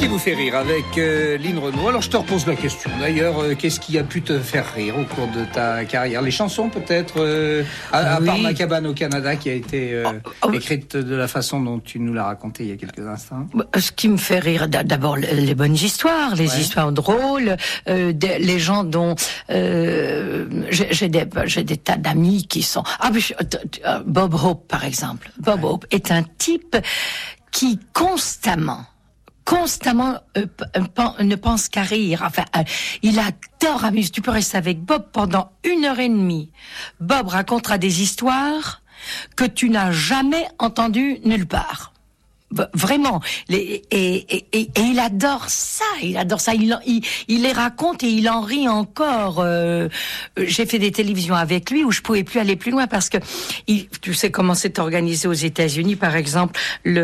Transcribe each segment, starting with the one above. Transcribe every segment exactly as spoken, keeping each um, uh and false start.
qui vous fait rire avec euh, Line Renaud? Alors je te repose la question. D'ailleurs, euh, qu'est-ce qui a pu te faire rire au cours de ta carrière? Les chansons peut-être, euh, à, à oui. part Ma cabane au Canada qui a été euh, oh, oh, écrite de la façon dont tu nous l'as raconté il y a quelques instants. Ce qui me fait rire, d'abord les bonnes histoires, les ouais. histoires drôles, euh, des, les gens dont euh, j'ai, j'ai, des, j'ai des tas d'amis qui sont... Ah, mais je, Bob Hope par exemple. Bob ouais. Hope est un type qui constamment constamment euh, ne pense qu'à rire. Enfin, euh, il adore amuser. Tu peux rester avec Bob pendant une heure et demie. Bob racontera des histoires que tu n'as jamais entendues nulle part. Vraiment, les, et, et, et, et il adore ça, il adore ça, il, il, il les raconte et il en rit encore. Euh, j'ai fait des télévisions avec lui où je pouvais plus aller plus loin parce que il, tu sais comment c'est organisé aux États-Unis, par exemple,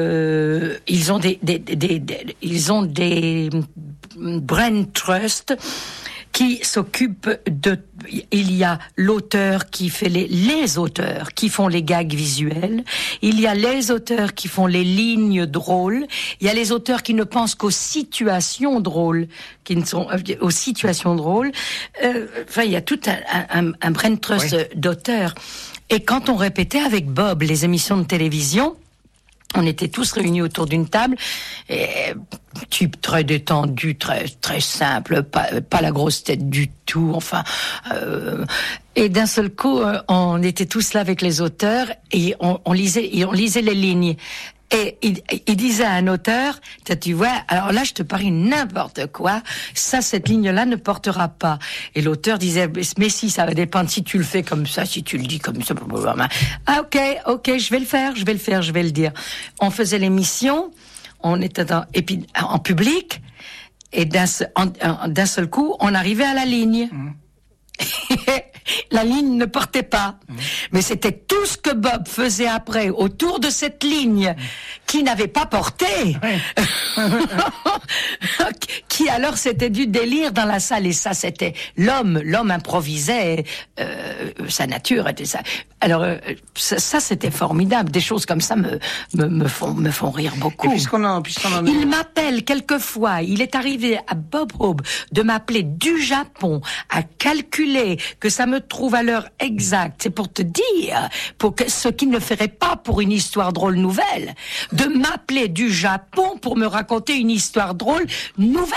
le, ils ont des, des, des, des, des ils ont des brain trust qui s'occupe de, il y a l'auteur qui fait les, les auteurs qui font les gags visuels, il y a les auteurs qui font les lignes drôles, il y a les auteurs qui ne pensent qu'aux situations drôles, qui ne sont, aux situations drôles, euh, enfin, il y a tout un, un, un brain trust oui. d'auteurs. Et quand on répétait avec Bob les émissions de télévision, on était tous réunis autour d'une table, et type très détendu, très très simple, pas pas la grosse tête du tout. Enfin, euh, et d'un seul coup, on était tous là avec les auteurs et on, on lisait, et on lisait les lignes. Et il, il disait à un auteur, tu vois, alors là je te parie n'importe quoi, ça cette ligne-là ne portera pas. Et l'auteur disait, mais si, ça va dépendre si tu le fais comme ça, si tu le dis comme ça. Ah ok, ok, je vais le faire, je vais le faire, je vais le dire. On faisait l'émission, on était dans, et puis en public, et d'un, en, d'un seul coup, on arrivait à la ligne. Mmh. La ligne ne portait pas. Mmh. Mais c'était tout ce que Bob faisait après, autour de cette ligne, mmh. qui n'avait pas porté. Oui. Qui alors c'était du délire dans la salle. Et ça, c'était l'homme. L'homme improvisait euh, sa nature. Était ça. Alors, euh, ça, ça, c'était formidable. Des choses comme ça me, me, me, font, me font rire beaucoup. Et puisqu'on en, puisqu'on en est... Il m'appelle quelquefois. Il est arrivé à Bob Hope de m'appeler du Japon à calculer que ça me trouve à l'heure exacte. C'est pour te dire, pour que ce qu'il ne ferait pas pour une histoire drôle nouvelle, de m'appeler du Japon pour me raconter une histoire drôle nouvelle.